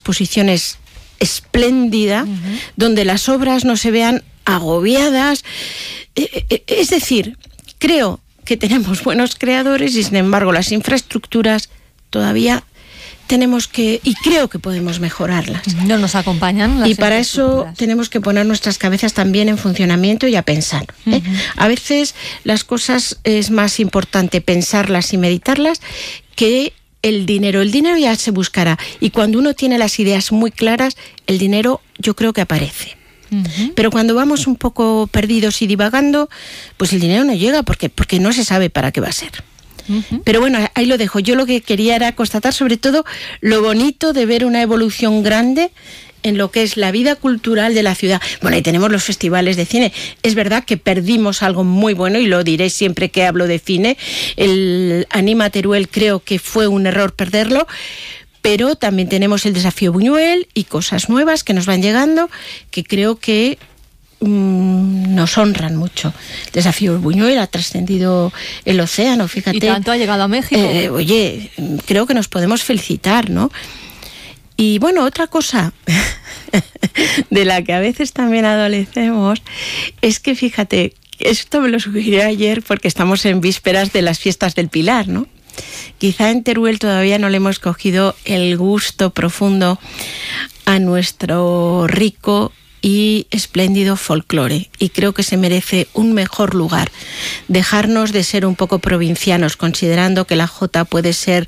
exposiciones espléndida, donde las obras no se vean agobiadas. Es decir, creo que tenemos buenos creadores y sin embargo las infraestructuras todavía tenemos que, y creo que podemos mejorarlas. No nos acompañan las y para eso tenemos que poner nuestras cabezas también en funcionamiento y a pensar. A veces las cosas es más importante pensarlas y meditarlas que el dinero. El dinero ya se buscará, y cuando uno tiene las ideas muy claras, el dinero yo creo que aparece. Pero cuando vamos un poco perdidos y divagando, pues el dinero no llega porque no se sabe para qué va a ser. Pero bueno, ahí lo dejo. Yo lo que quería era constatar sobre todo lo bonito de ver una evolución grande en lo que es la vida cultural de la ciudad. Bueno, ahí tenemos los festivales de cine. Es verdad que perdimos algo muy bueno, y lo diré siempre que hablo de cine. El Anima Teruel creo que fue un error perderlo, pero también tenemos el Desafío Buñuel y cosas nuevas que nos van llegando, que creo que nos honran mucho. El Desafío Buñuel ha trascendido el océano, fíjate. Y tanto ha llegado a México. Oye, creo que nos podemos felicitar, ¿no? Y bueno, otra cosa de la que a veces también adolecemos es que, fíjate, esto me lo sugirió ayer porque estamos en vísperas de las fiestas del Pilar, ¿no? Quizá en Teruel todavía no le hemos cogido el gusto profundo a nuestro rico y espléndido folclore, y creo que se merece un mejor lugar. Dejarnos de ser un poco provincianos, considerando que la jota puede ser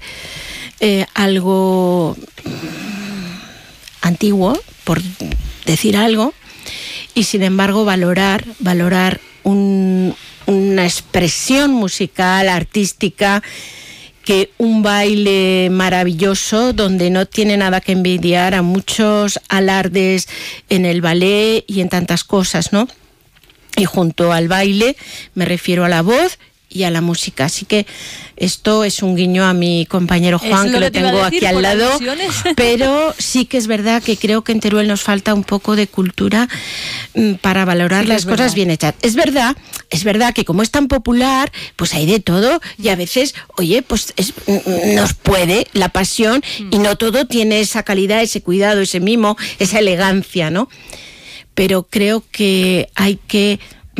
algo antiguo, por decir algo, y sin embargo valorar una expresión musical, artística, que un baile maravilloso donde no tiene nada que envidiar a muchos alardes en el ballet y en tantas cosas, ¿no? Y junto al baile me refiero a la voz y a la música. Así que esto es un guiño a mi compañero Juan, que lo tengo aquí al lado, pero sí que es verdad que creo que en Teruel nos falta un poco de cultura para valorar las cosas bien hechas. Es verdad que como es tan popular, pues hay de todo, y a veces, oye, pues nos puede la pasión, y no todo tiene esa calidad, ese cuidado, ese mimo, esa elegancia, ¿no? Pero creo que hay que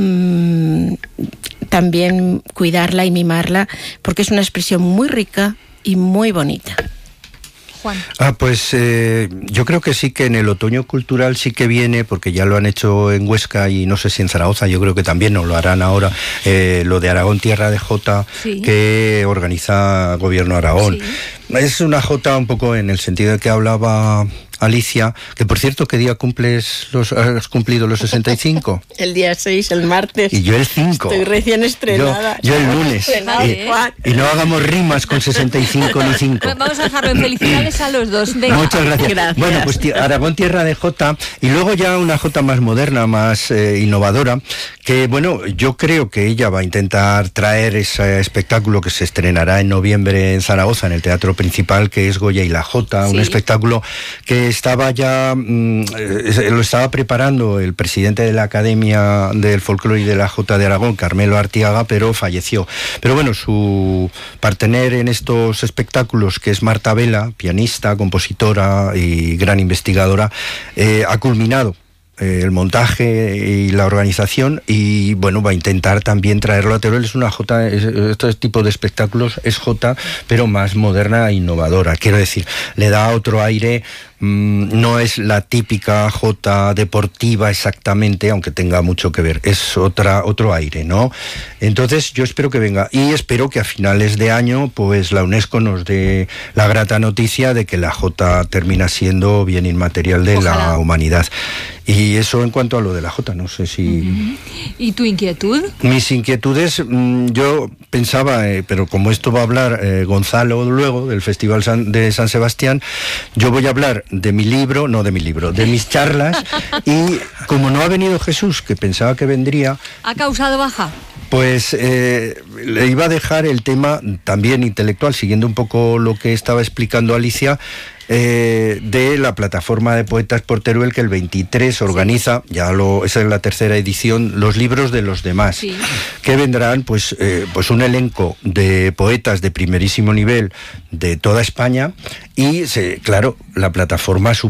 también cuidarla y mimarla, porque es una expresión muy rica y muy bonita. Juan. Pues yo creo que sí, que en el otoño cultural sí que viene, porque ya lo han hecho en Huesca y no sé si en Zaragoza, yo creo que también nos lo harán ahora, lo de Aragón Tierra de Jota, que organiza Gobierno Aragón. Sí. Es una jota un poco en el sentido de que hablaba Alicia, que por cierto, ¿qué día has cumplido los 65? El día 6, el martes. Y yo el 5. Estoy recién estrenada. Yo el lunes. Y no hagamos rimas con 65 ni 5. Vamos a dejarlo en felicidades a los dos. Venga. Muchas gracias. Bueno, pues Aragón Tierra de Jota, y luego ya una jota más moderna, más innovadora, que bueno, yo creo que ella va a intentar traer ese espectáculo que se estrenará en noviembre en Zaragoza, en el Teatro Principal, que es Goya y la Jota, un espectáculo que estaba ya, lo estaba preparando el presidente de la Academia del Folclore y de la Jota de Aragón, Carmelo Artiaga, pero falleció. Pero bueno, su partener en estos espectáculos, que es Marta Vela, pianista, compositora y gran investigadora, ha culminado el montaje y la organización, y bueno, va a intentar también traerlo a Teruel. Es una jota, este tipo de espectáculos es jota, pero más moderna e innovadora. Quiero decir, le da otro aire. No es la típica jota deportiva exactamente, aunque tenga mucho que ver, es otro aire, ¿no? Entonces yo espero que venga, y espero que a finales de año pues la UNESCO nos dé la grata noticia de que la jota termina siendo bien inmaterial de la humanidad. Y eso en cuanto a lo de la jota, no sé si... ¿Y tu inquietud? Mis inquietudes, yo pensaba, pero como esto va a hablar Gonzalo luego, del Festival de San Sebastián, yo voy a hablar de mis charlas, y como no ha venido Jesús, que pensaba que vendría... ¿Ha causado baja? Pues le iba a dejar el tema también intelectual, siguiendo un poco lo que estaba explicando Alicia, de la plataforma de poetas por Teruel, que el 23 organiza, esa es la tercera edición, los libros de los demás, que vendrán pues un elenco de poetas de primerísimo nivel de toda España, y claro, la plataforma